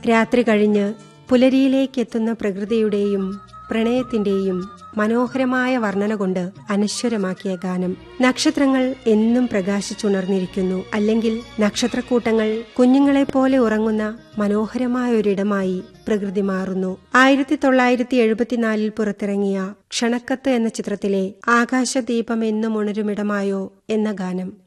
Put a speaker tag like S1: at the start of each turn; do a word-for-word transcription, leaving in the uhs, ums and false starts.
S1: രാത്രി കഴിഞ്ഞ് പുലരിയിലേക്കെത്തുന്ന പ്രകൃതിയുടെയും പ്രണയത്തിന്റെയും മനോഹരമായ വർണ്ണന കൊണ്ട് അനശ്വരമാക്കിയ ഗാനം. നക്ഷത്രങ്ങൾ എന്നും പ്രകാശിച്ചുണർന്നിരിക്കുന്നു. അല്ലെങ്കിൽ നക്ഷത്രക്കൂട്ടങ്ങൾ കുഞ്ഞുങ്ങളെപ്പോലെ ഉറങ്ങുന്ന മനോഹരമായ ഒരിടമായി പ്രകൃതി മാറുന്നു. ആയിരത്തി തൊള്ളായിരത്തി എഴുപത്തിനാലിൽ പുറത്തിറങ്ങിയ ക്ഷണക്കത്ത് എന്ന ചിത്രത്തിലെ ആകാശദീപം എന്നും ഉണരുമിടമായോ എന്ന ഗാനം